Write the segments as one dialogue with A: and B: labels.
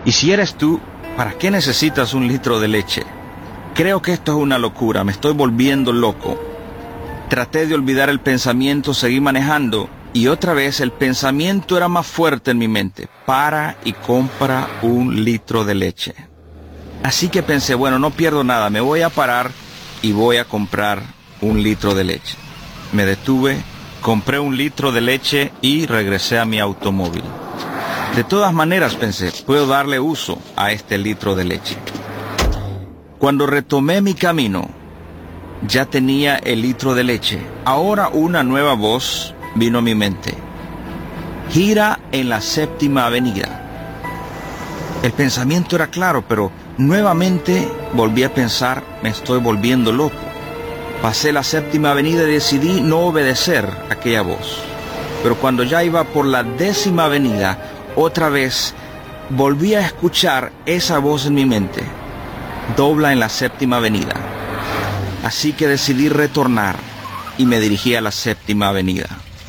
A: Y si eres tú, ¿para qué necesitas 1 litro de leche? Creo que esto es una locura, me estoy volviendo loco. Traté de olvidar el pensamiento, seguí manejando, y otra vez el pensamiento era más fuerte en mi mente. Para y compra 1 litro de leche. Así que pensé, bueno, no pierdo nada, me voy a parar y voy a comprar 1 litro de leche. Me detuve, compré 1 litro de leche y regresé a mi automóvil. De todas maneras, pensé, puedo darle uso a este litro de leche. Cuando retomé mi camino, ya tenía el litro de leche. Ahora una nueva voz vino a mi mente. Gira en la 7ª avenida. El pensamiento era claro, pero nuevamente volví a pensar, me estoy volviendo loco. Pasé la 7ª avenida y decidí no obedecer a aquella voz. Pero cuando ya iba por la 10ª avenida, otra vez volví a escuchar esa voz en mi mente. Dobla en la 7ª avenida. Así que decidí retornar y me dirigí a la 7ª avenida.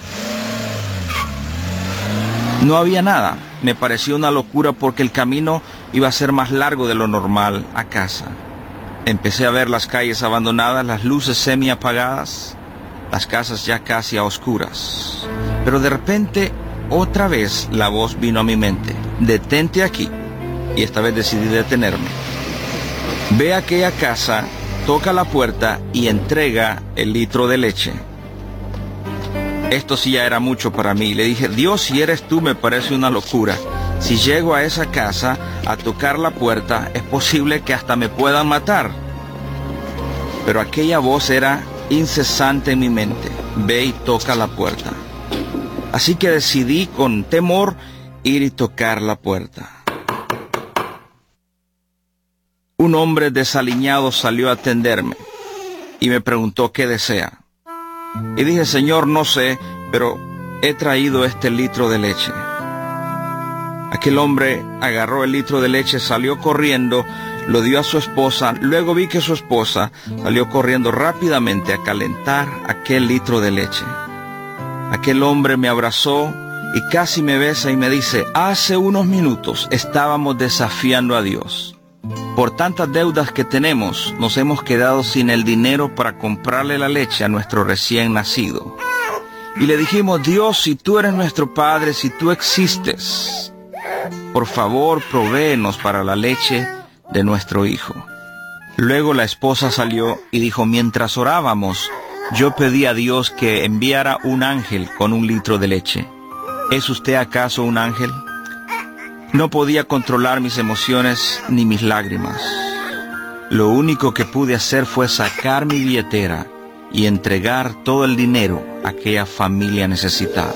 A: No había nada. Me pareció una locura porque el camino iba a ser más largo de lo normal a casa. Empecé a ver las calles abandonadas, las luces semi apagadas, las casas ya casi a oscuras. Pero de repente, otra vez la voz vino a mi mente. Detente aquí. Y esta vez decidí detenerme. Ve a aquella casa, toca la puerta y entrega el litro de leche. Esto sí ya era mucho para mí. Le dije, Dios, si eres tú, me parece una locura. Si llego a esa casa a tocar la puerta, es posible que hasta me puedan matar. Pero aquella voz era incesante en mi mente. Ve y toca la puerta. Así que decidí con temor ir y tocar la puerta. Un hombre desaliñado salió a atenderme y me preguntó qué desea. Y dije, Señor, no sé, pero he traído este litro de leche. Aquel hombre agarró el litro de leche, salió corriendo, lo dio a su esposa. Luego vi que su esposa salió corriendo rápidamente a calentar aquel litro de leche. Aquel hombre me abrazó y casi me besa y me dice, hace unos minutos estábamos desafiando a Dios. Por tantas deudas que tenemos, nos hemos quedado sin el dinero para comprarle la leche a nuestro recién nacido. Y le dijimos, Dios, si tú eres nuestro Padre, si tú existes, por favor, provéenos para la leche de nuestro hijo. Luego la esposa salió y dijo, mientras orábamos, yo pedí a Dios que enviara un ángel con 1 litro de leche. ¿Es usted acaso un ángel? No podía controlar mis emociones ni mis lágrimas. Lo único que pude hacer fue sacar mi billetera y entregar todo el dinero a aquella familia necesitada.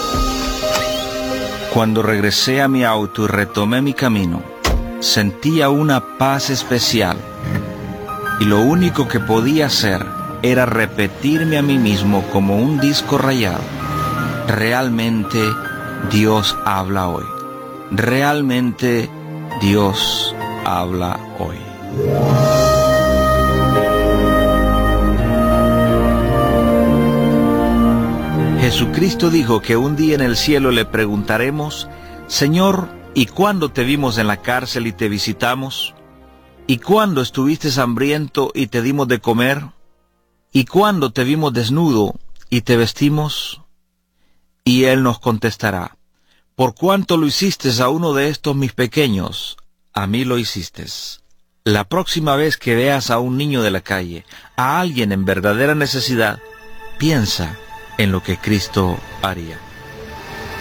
A: Cuando regresé a mi auto y retomé mi camino, sentía una paz especial. Y lo único que podía hacer era repetirme a mí mismo como un disco rayado. Realmente Dios habla hoy. Realmente Dios habla hoy. Jesucristo dijo que un día en el cielo le preguntaremos, Señor, ¿y cuándo te vimos en la cárcel y te visitamos? ¿Y cuándo estuviste hambriento y te dimos de comer? ¿Y cuándo te vimos desnudo y te vestimos? Y Él nos contestará, por cuanto lo hiciste a uno de estos mis pequeños, a mí lo hiciste. La próxima vez que veas a un niño de la calle, a alguien en verdadera necesidad, piensa en lo que Cristo haría.